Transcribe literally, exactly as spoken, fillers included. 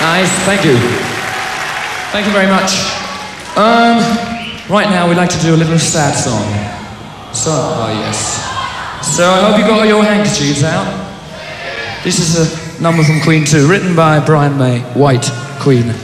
Nice, thank you. Thank you very much. Um, right now we'd like to do a little sad song. So, oh yes. So I hope you got your handkerchiefs out. This is a number from Queen two, written by Brian May, White Queen.